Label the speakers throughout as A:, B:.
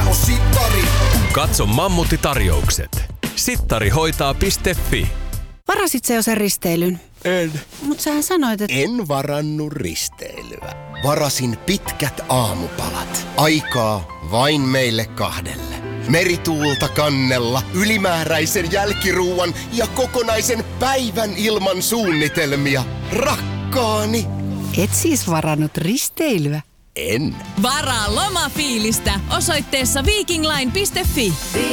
A: Sano Sittari.
B: Katso Mammutti-tarjoukset. Sittarihoitaa.fi.
C: Varasit sä jo sen risteilyn?
A: En.
C: Mut sähän sanoit, että...
A: En varannut risteilyä. Varasin pitkät aamupalat. Aikaa vain meille kahdelle. Merituulta kannella, ylimääräisen jälkiruuan ja kokonaisen päivän ilman suunnitelmia. Rakkaani.
C: Et siis varannut risteilyä?
A: En.
D: Varaa lomafiilistä osoitteessa vikingline.fi.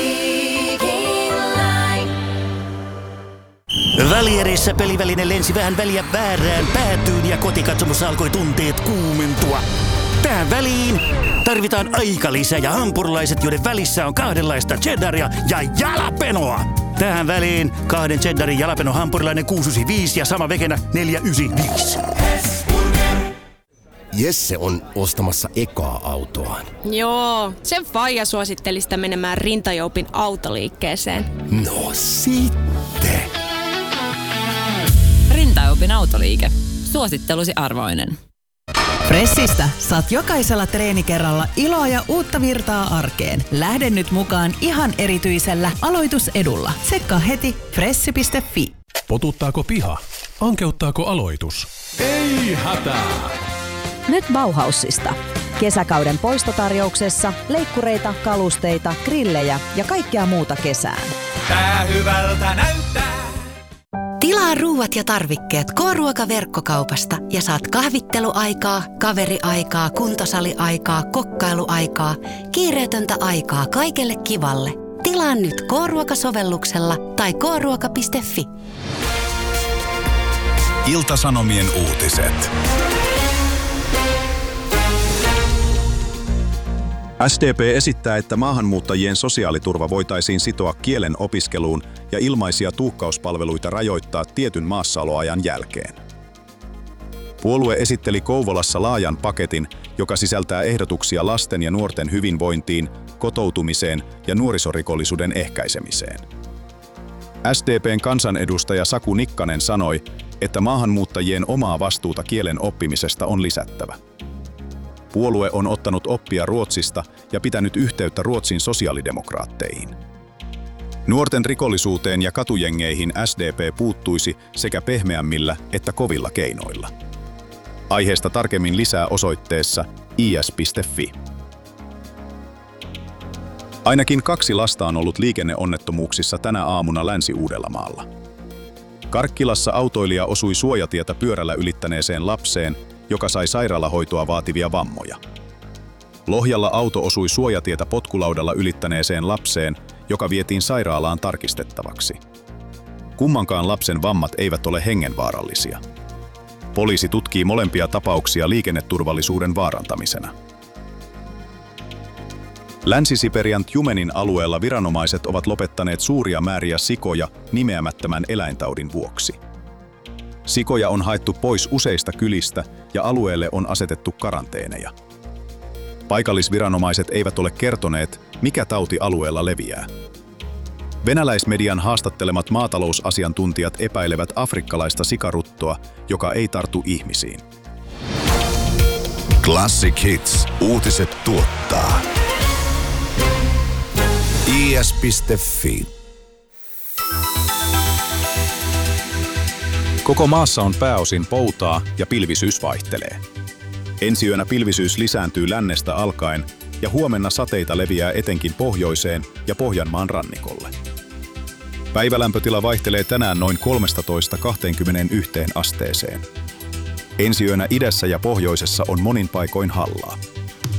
E: Välierissä peliväline lensi vähän väliä väärään päätyyn ja kotikatsomossa alkoi tunteet kuumentua. Tähän väliin tarvitaan aikalisä ja hampurilaiset, joiden välissä on kahdenlaista cheddaria ja jalapenoa. Tähän väliin 2 cheddarin jalapeno hampurilainen 695 ja sama vegenä 495.
A: Jesse on ostamassa ekaa autoaan.
F: Joo, sen faija suositteli sitä menemään Rintajoupin autoliikkeeseen.
A: No sitten.
D: Rintajoupin autoliike. Suosittelusi arvoinen.
G: Fressistä saat jokaisella treenikerralla iloa ja uutta virtaa arkeen. Lähde nyt mukaan ihan erityisellä aloitusedulla. Tsekkaa heti fressi.fi.
B: Potuttaako piha? Ankeuttaako aloitus? Ei hätää!
H: Nyt Bauhausista. Kesäkauden poistotarjouksessa leikkureita, kalusteita, grillejä ja kaikkea muuta kesään.
I: Tää hyvältä näyttää.
C: Tilaa ruuat ja tarvikkeet K-ruokaverkkokaupasta ja saat kahvitteluaikaa, kaveriaikaa, kuntosaliaikaa, kokkailuaikaa, kiireetöntä aikaa kaikelle kivalle. Tilaa nyt K-ruokasovelluksella tai kruoka.fi.
J: Ilta-Sanomien uutiset. SDP esittää, että maahanmuuttajien sosiaaliturva voitaisiin sitoa kielen opiskeluun ja ilmaisia tulkkauspalveluita rajoittaa tietyn maassaoloajan jälkeen. Puolue esitteli Kouvolassa laajan paketin, joka sisältää ehdotuksia lasten ja nuorten hyvinvointiin, kotoutumiseen ja nuorisorikollisuuden ehkäisemiseen. SDP:n kansanedustaja Saku Nikkanen sanoi, että maahanmuuttajien omaa vastuuta kielen oppimisesta on lisättävä. Puolue on ottanut oppia Ruotsista ja pitänyt yhteyttä Ruotsin sosiaalidemokraatteihin. Nuorten rikollisuuteen ja katujengeihin SDP puuttuisi sekä pehmeämmillä että kovilla keinoilla. Aiheesta tarkemmin lisää osoitteessa is.fi. Ainakin 2 lasta on ollut liikenneonnettomuuksissa tänä aamuna Länsi-Uudellamaalla. Karkkilassa autoilija osui suojatietä pyörällä ylittäneeseen lapseen, joka sai sairaalahoitoa vaativia vammoja. Lohjalla auto osui suojatietä potkulaudalla ylittäneeseen lapseen, joka vietiin sairaalaan tarkistettavaksi. Kummankaan lapsen vammat eivät ole hengenvaarallisia. Poliisi tutkii molempia tapauksia liikenneturvallisuuden vaarantamisena. Länsi-Siperian Tjumenin alueella viranomaiset ovat lopettaneet suuria määriä sikoja nimeämättömän eläintaudin vuoksi. Sikoja on haettu pois useista kylistä ja alueelle on asetettu karanteeneja. Paikallisviranomaiset eivät ole kertoneet, mikä tauti alueella leviää. Venäläismedian haastattelemat maatalousasiantuntijat epäilevät afrikkalaista sikaruttoa, joka ei tartu ihmisiin. Classic Hits. Uutiset tuottaa. is.fi. Koko maassa on pääosin poutaa ja pilvisyys vaihtelee. Ensi yönä pilvisyys lisääntyy lännestä alkaen ja huomenna sateita leviää etenkin pohjoiseen ja Pohjanmaan rannikolle. Päivälämpötila vaihtelee tänään noin 13–21 asteeseen. Ensi yönä idässä ja pohjoisessa on monin paikoin hallaa.